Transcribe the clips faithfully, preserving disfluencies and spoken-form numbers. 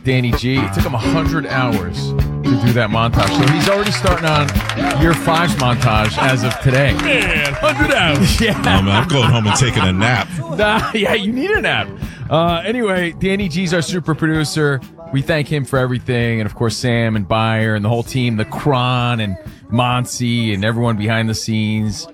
Danny G. It took him one hundred hours to do that montage. So he's already starting on year five's montage as of today. Man, one hundred hours. Yeah. Oh, man, I'm going home and taking a nap. Nah, yeah, you need a nap. Uh, anyway, Danny G's our super producer. We thank him for everything. And, of course, Sam and Bayer and the whole team, the Kron and Monsi and everyone behind the scenes,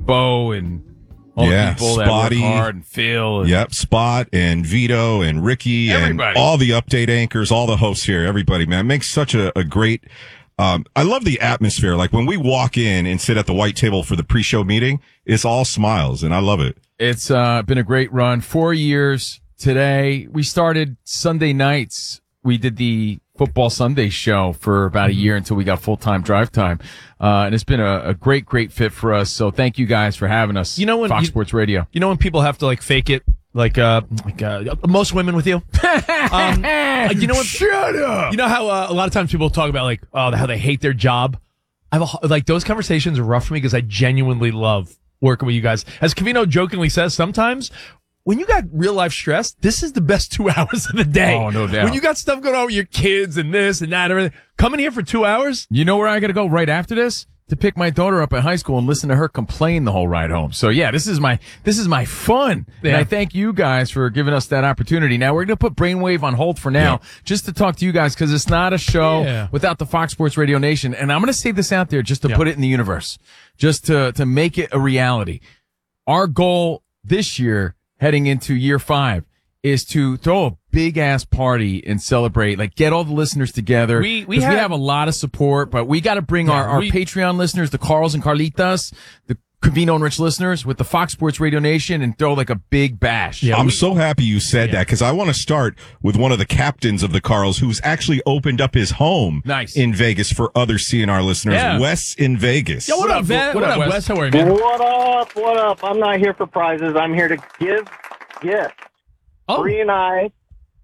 Bo and all yeah, the people Spotty, that work hard, and Phil. And yep, Spot and Vito and Ricky everybody. And all the update anchors, all the hosts here, everybody, man. It makes such a, a great um, – I love the atmosphere. Like when we walk in and sit at the white table for the pre-show meeting, it's all smiles, and I love it. It's uh, been a great run. Four years today. We started Sunday nights. We did the Football Sunday show for about a year until we got full-time drive time. Uh, and it's been a, a great, great fit for us. So thank you guys for having us. You know when Fox you, Sports Radio. You know when people have to like fake it, like uh, like uh, most women with you. um, like, you know what? Shut up. You know how uh, a lot of times people talk about like oh how they hate their job. I have a, like those conversations are rough for me because I genuinely love working with you guys. As Covino jokingly says, sometimes when you got real life stress, this is the best two hours of the day. Oh, no doubt. When you got stuff going on with your kids and this and that and everything, coming here for two hours. You know where I got to go right after this? To pick my daughter up at high school and listen to her complain the whole ride home. So yeah, this is my, this is my fun. Yeah. And I thank you guys for giving us that opportunity. Now we're going to put Brainwave on hold for now, Yeah. just to talk to you guys, cause it's not a show Yeah. without the Fox Sports Radio Nation. And I'm going to say this out there just to Yeah. put it in the universe, just to, to make it a reality. Our goal this year, heading into year five, is to throw a big ass party and celebrate, like get all the listeners together. We- we 'Cause have- we have a lot of support, but we got to bring Yeah, our, our we- Patreon listeners, the Carls and Carlitas, the Covino and Rich listeners with the Fox Sports Radio Nation and throw like a big bash. Yeah. I'm we- so happy you said that because I want to start with one of the captains of the Carls who's actually opened up his home Nice. in Vegas for other C N R listeners. Yeah. Wes in Vegas. Yo, what, What up, up, Van? what What, up, up, Wes? Wes? How are you, man? What up? What up? I'm not here for prizes. I'm here to give gifts. Oh, Bree and I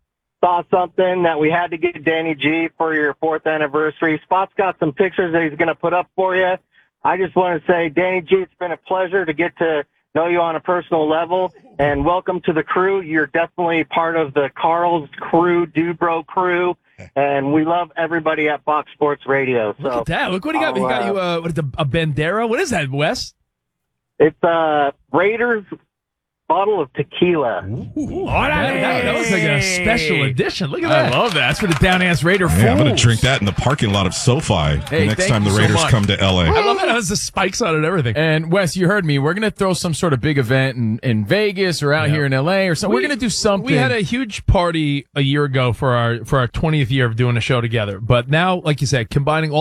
saw something that we had to get Danny G for your fourth anniversary. Spot's got some pictures that he's going to put up for you. I just want to say, Danny G, it's been a pleasure to get to know you on a personal level, and welcome to the crew. You're definitely part of the Carl's crew, Dubro crew, and we love everybody at Fox Sports Radio. So look at that. Look what he got. He I'll, got uh, you uh, what is it, a Bandera. What is that, Wes? it's a Raiders bottle of tequila. Oh, that, that, that looks like a special edition. Look at I that. love that. That's for the Down Ass Raider Yeah, I'm going fools. to drink that in the parking lot of SoFi Hey, the next thank time the you so Raiders much. come to L A. I love that it has the spikes on it and everything. And Wes, you heard me. We're going to throw some sort of big event in, in Vegas or out Yeah. here in L A or something. We're going to do something. We had a huge party a year ago for our for our twentieth year of doing a show together. But now, like you said, combining all